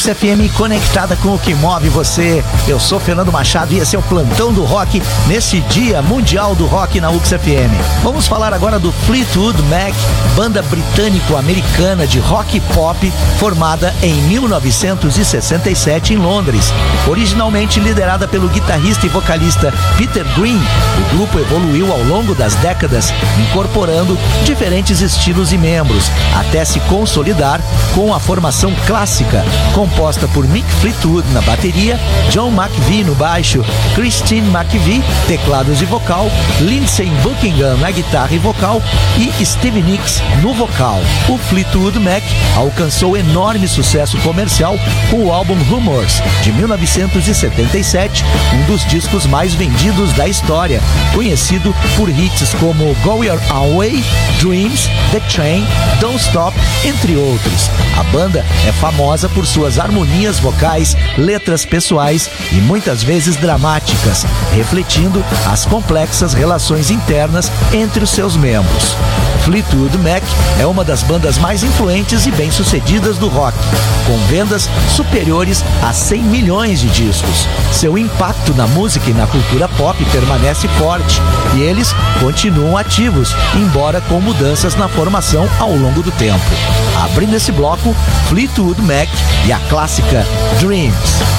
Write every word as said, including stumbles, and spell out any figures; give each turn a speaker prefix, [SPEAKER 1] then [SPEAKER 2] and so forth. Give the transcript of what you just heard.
[SPEAKER 1] U X F M conectada com o que move você. Eu sou Fernando Machado e esse é o Plantão do Rock nesse Dia Mundial do Rock na U X F M. Vamos falar agora do Fleetwood Mac, banda britânico-americana de rock e pop formada em mil novecentos e sessenta e sete em Londres. Originalmente liderada pelo guitarrista e vocalista Peter Green, o grupo evoluiu ao longo das décadas, incorporando diferentes estilos e membros, até se consolidar com a formação clássica, composta por Mick Fleetwood na bateria, John McVie no baixo, Christine McVie, teclados e vocal, Lindsey Buckingham na guitarra e vocal e Stevie Nicks no vocal. O Fleetwood Mac alcançou enorme sucesso comercial com o álbum Rumours, de mil novecentos e setenta e sete, um dos discos mais vendidos da história, conhecido por hits como Go Your Own Way, Dreams, The Train, Don't Stop, entre outros. A banda é famosa por suas harmonias vocais, letras pessoais e muitas vezes dramáticas, refletindo as complexas relações internas entre os seus membros. Fleetwood Mac é uma das bandas mais influentes e bem-sucedidas do rock, com vendas superiores a cem milhões de discos. Seu impacto na música e na cultura pop permanece forte e eles continuam ativos, embora com mudanças na formação ao longo do tempo. Abrindo esse bloco, Fleetwood Mac e a clássica Dreams.